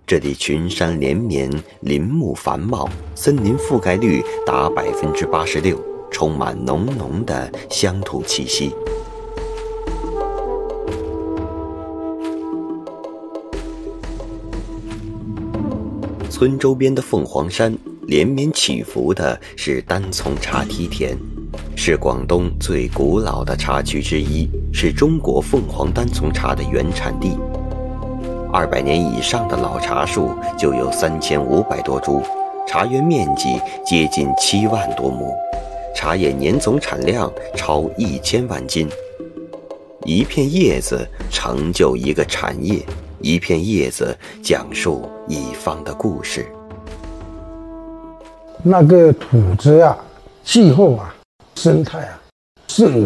这里群山连绵，林木繁茂，森林覆盖率达86%，充满浓浓的乡土气息。村周边的凤凰山连绵起伏的是单丛茶梯田，是广东最古老的茶区之一，是中国凤凰单丛茶的原产地。200年以上的老茶树就有3500多株，茶园面积接近7万多亩，茶叶年总产量超1000万斤。一片叶子成就一个产业，一片叶子讲述一方的故事。 那个土质啊，气候啊，生态啊，是